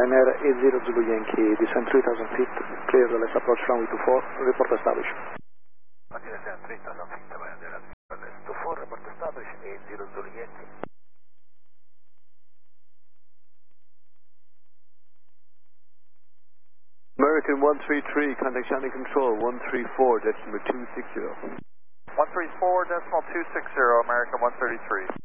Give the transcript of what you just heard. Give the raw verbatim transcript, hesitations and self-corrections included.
Ryanair eight zero Zulu Yankee, descend three thousand feet, clear the left approach runway two four, report established. Descend three thousand feet, Ryanair two four, report established, eight zero Zulu Yankee. American one three three, contact Shannon Control, one three four, decimal two six zero. one three four, decimal two six zero, American one thirty-three.